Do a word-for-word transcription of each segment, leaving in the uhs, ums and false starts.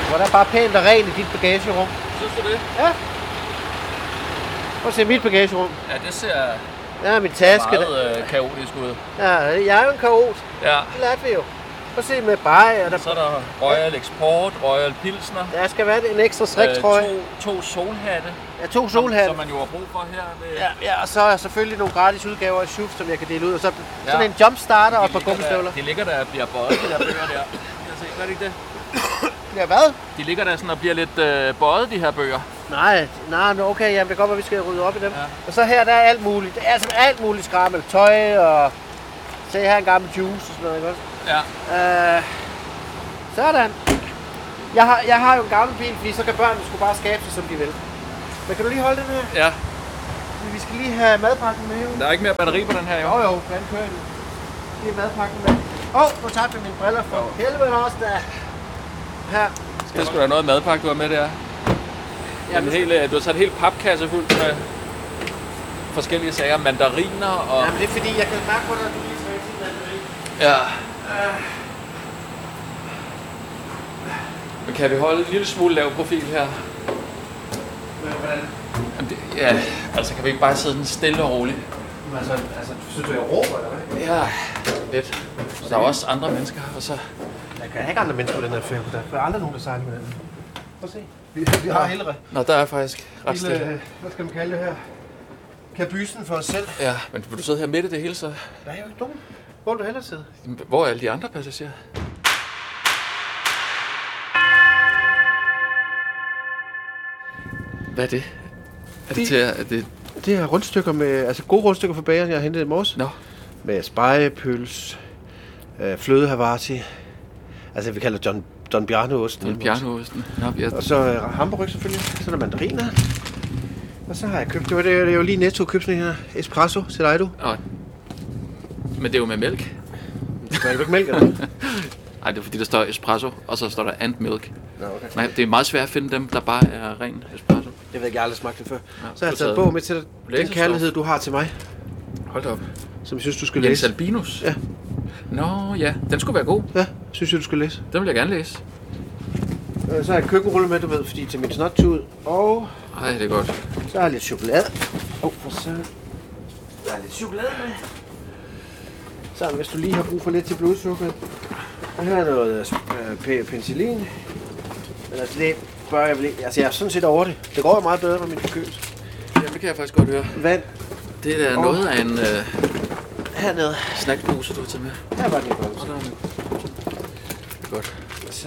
hvor der er bare pænt og rent i dit bagagerum. Synes du det? Ja. Prøv at se mit bagagerum. Ja, det ser Ja, min taske. meget øh, kaotisk ud. Ja, jeg er jo en kaot. Ja. Det lærte vi jo. Prøv at se med bajer. Der... Så er der Royal Export, Royal Pilsner. Der skal være en ekstra striktrøje. Øh, to, to solhatte. Ja, to solhatte. Som man jo har brug for her. Med... Ja, ja, og så er selvfølgelig nogle gratis udgaver af Shuf, som jeg kan dele ud. Og så ja. Sådan en jumpstarter og et par gummistøvler. De ligger der og bliver bøjet, de der bøger der. Kan jeg se, gør det ikke det? Ja, hvad? De ligger der sådan og bliver lidt øh, bøjet, de her bøger. Nej, nej, okay, jamen det kan godt være, vi skal rydde op i dem. Ja. Og så her, der er alt muligt. Det er altså alt muligt skrammel. Tøj og... Se her en gammel juice og sådan noget, ikke også? Ja. Øh... Sådan. Jeg har, jeg har jo en gammel bil, fordi så kan børnene sgu bare skabe sig, som de vil. Men kan du lige holde den her? Ja. Vi skal lige have madpakken med her. Der er ikke mere batteri på den her, jo? Jo, jo, den kører den. Lige madpakken med. Åh, oh, nu tabte jeg mine briller for oh. helvede også, der. Her. Det skulle da noget madpakke, du har med der. Ja, en hel, du har taget en hel papkasse fuld med forskellige sager. Mandariner og... Jamen, det er fordi, jeg kan mærke på dig, at du lige skal sige mandarin. Ja. Uh. Men kan vi holde en lille smule lav profil her? Men hvordan? Jamen, det, ja, altså kan vi ikke bare sidde sådan stille og roligt? Altså, altså synes du, jeg råber, eller hvad? Ja, lidt. Og der er også andre mennesker her, og så... Jeg kan ikke andre mennesker på den her færge. Der er aldrig nogen, der sejler med den. Prøv at se. Vi, vi har hele... Nå, der er faktisk ret stille. Hele, hvad skal man kalde det her? Kabysen for os selv. Ja, men vil du sidde her midt i det hele, så... Der er jo ikke nogen. Hvor vil du hellere sidde? Hvor er alle de andre passagerer? Hvad er det? Er det, det til at... Er det... det er rundstykker med... Altså gode rundstykker fra bageren, jeg har hentet i morges. Nå. Med spegepøls, øh, fløde havarti. Altså vi kalder Don, Don Bjarne-osten. Don Bjarne-osten. Nå, jeg... Og så øh, hamburg selvfølgelig. Så er der mandariner. Og så har jeg købt... Det var det, det var jo lige Netto købt sådan en her. Espresso til dig, du. Nå. Men det er jo med mælk. Det er jo ikke mælk, eller? Nej, det er fordi, der står espresso, og så står der and milk. Nå, okay. Nej, det er meget svært at finde dem, der bare er ren espresso. Jeg ved ikke, jeg har aldrig smagt det før. Ja, så har jeg taget en bog med til dig. Den kærlighed, du har til mig. Hold da op. Som jeg synes, du skal Jens læse. Albinus? Ja. Nå, ja. Den skulle være god. Ja, synes jeg, du skal læse. Den vil jeg gerne læse. Så har jeg køkkenrulle med, du ved, fordi til min snottud. Og... Ej, det er godt. Så har jeg lidt chokolade. Åh, oh, for så... Der er lidt chokolade med. Så hvis du lige har brug for lidt til blodsukker. Og her er noget øh, penicillin. Men altså, det bør jeg vel ikke... Altså, jeg er sådan set over det. Det går jo meget bedre med min forkølelse. Ja, det kan jeg faktisk godt høre. Vand. Det er da og... noget af en... Øh... Hernede. Snackpose, du har taget med. Her var det godt. Godt. Så.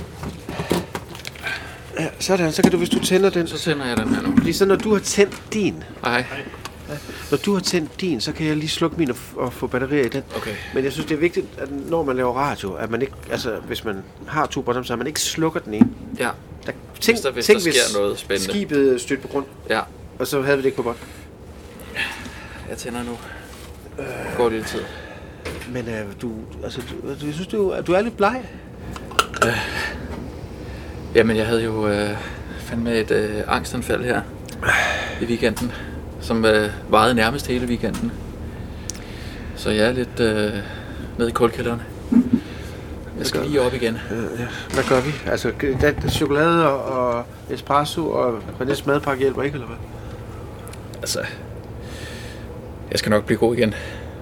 Ja, sådan. Så kan du, hvis du tænder den... Så tænder jeg den her nu. Fordi så når du har tændt din... Hej. Når du har tændt din, så kan jeg lige slukke min og, f- og få batterier i den. Okay. Men jeg synes, det er vigtigt, at når man laver radio, at man ikke, altså hvis man har to bottom, så man ikke slukker den ene. Ja. Der, tænk, hvis der, hvis tænk, der sker hvis noget spændende. Skibet stødte på grund, ja. Og så havde vi det ikke på bånd. Jeg tænder nu. Øh, Går det lidt tid. Men øh, du, altså, du, du, jeg synes, du, du er lidt bleg. Øh. Jamen, jeg havde jo øh, fandme et øh, angstanfald her i weekenden, som øh, varede nærmest hele weekenden. Så jeg er lidt øh, nede i kuldkælderen. Jeg skal lige op igen. Øh, ja. Hvad gør vi? Altså, der, chokolade og, og espresso og Renés madpakke hjælper ikke, eller hvad? Altså, jeg skal nok blive god igen.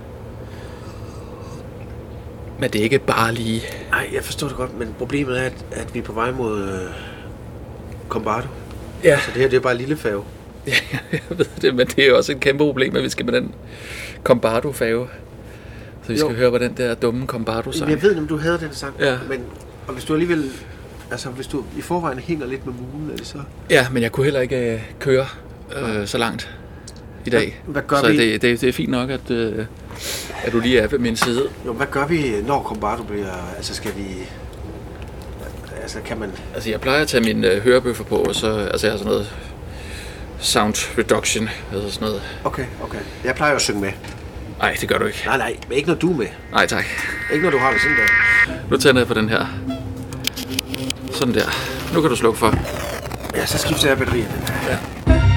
Men det er ikke bare lige... Nej, jeg forstår det godt, men problemet er, at, at vi er på vej mod øh, Combardo. Ja. Så det her, det er bare lille færge. Ja, jeg ved det, men det er jo også et kæmpe problem, at vi skal med den Combardo-færge. Så vi skal jo høre på den der dumme Combardo-sang. Jeg ved, om du havde den sang, ja. Men og hvis du alligevel... Altså, hvis du i forvejen hænger lidt med mulen, er det så... Ja, men jeg kunne heller ikke øh, køre øh, så langt i dag. Hvad, hvad gør så vi? det, det, det er fint nok, at, øh, at du lige er ved min side. Jo, hvad gør vi, når Combardo bliver... Altså, skal vi... Altså, kan man... Altså, jeg plejer at tage mine øh, hørebøffer på, og så... Altså, jeg har sådan noget... Sound reduction, eller sådan noget. Okay, okay. Jeg plejer at synge med. Nej, det gør du ikke. Nej, nej, men ikke når du er med. Nej, tak. Ikke når du har det sådan der. Nu tænder jeg på den her. Sådan der. Nu kan du slukke for. Ja, så skifter jeg batterierne. Ja.